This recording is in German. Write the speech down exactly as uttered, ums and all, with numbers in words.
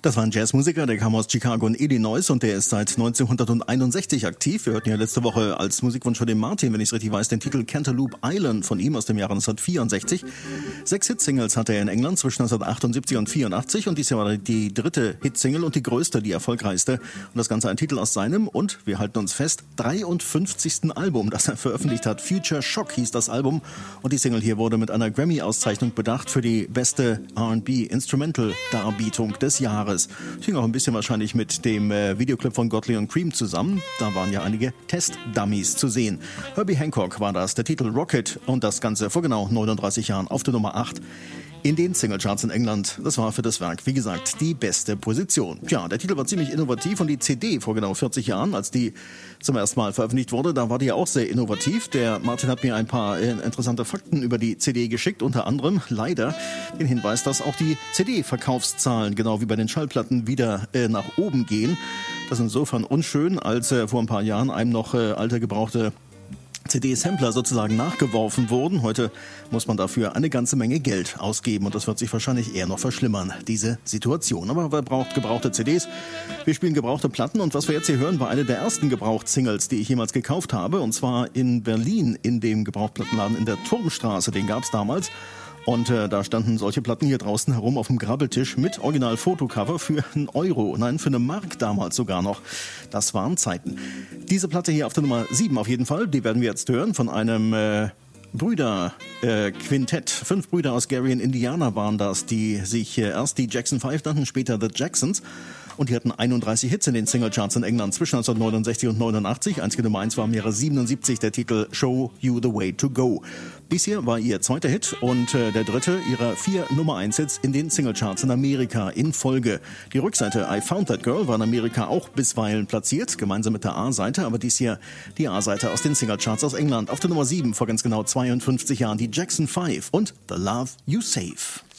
Das war ein Jazzmusiker, der kam aus Chicago in Illinois und der ist seit neunzehnhunderteinundsechzig aktiv. Wir hörten ja letzte Woche als Musikwunsch von dem Martin, wenn ich es richtig weiß, den Titel Cantaloupe Island von ihm aus dem Jahre neunzehnhundertvierundsechzig. Sechs Hitsingles hatte er in England zwischen neunzehnhundertachtundsiebzig und vierundachtzig und dies Jahr war die dritte Hitsingle und die größte, die erfolgreichste. Und das Ganze ein Titel aus seinem und, wir halten uns fest, dreiundfünfzigsten Album, das er veröffentlicht hat. Future Shock hieß das Album und die Single hier wurde mit einer Grammy-Auszeichnung bedacht für die beste R and B Instrumental-Darbietung des Jahres. Das hing auch ein bisschen wahrscheinlich mit dem äh, Videoclip von Godley und Cream zusammen. Da waren ja einige Test-Dummies zu sehen. Herbie Hancock war das, der Titel Rocket und das Ganze vor genau neununddreißig Jahren auf der Nummer acht in den Singlecharts in England. Das war für das Werk, wie gesagt, die beste Position. Tja, der Titel war ziemlich innovativ und die C D vor genau vierzig Jahren, als die zum ersten Mal veröffentlicht wurde, da war die ja auch sehr innovativ. Der Martin hat mir ein paar äh, interessante Fakten über die C D geschickt, unter anderem leider den Hinweis, dass auch die C D-Verkaufszahlen, genau wie bei den Schallplatten, wieder äh, nach oben gehen. Das ist insofern unschön, als äh, vor ein paar Jahren einem noch äh, alte, gebrauchte C D-Sampler sozusagen nachgeworfen wurden. Heute muss man dafür eine ganze Menge Geld ausgeben und das wird sich wahrscheinlich eher noch verschlimmern, diese Situation. Aber wer braucht gebrauchte C Ds? Wir spielen gebrauchte Platten und was wir jetzt hier hören, war eine der ersten Gebraucht-Singles, die ich jemals gekauft habe, und zwar in Berlin in dem Gebrauchtplattenladen in der Turmstraße, den gab es damals. Und äh, da standen solche Platten hier draußen herum auf dem Grabbeltisch mit Original-Fotocover für einen Euro. Nein, für eine Mark damals sogar noch. Das waren Zeiten. Diese Platte hier auf der Nummer sieben auf jeden Fall, die werden wir jetzt hören von einem äh, Brüder-Quintett. Äh, Fünf Brüder aus Gary in Indiana waren das, die sich äh, erst die Jackson Five nannten, später The Jacksons. Und die hatten einunddreißig Hits in den Singlecharts in England zwischen neunzehnhundertneunundsechzig und neunundachtzig. Einzige Nummer eins war im Jahre siebenundsiebzig der Titel Show You the Way to Go. Dies hier war ihr zweiter Hit und äh, der dritte ihrer vier Nummer eins Hits in den Singlecharts in Amerika in Folge. Die Rückseite I Found That Girl war in Amerika auch bisweilen platziert, gemeinsam mit der A-Seite, aber dies hier die A-Seite aus den Singlecharts aus England. Auf der Nummer sieben vor ganz genau zweiundfünfzig Jahren die Jackson Five und The Love You Save.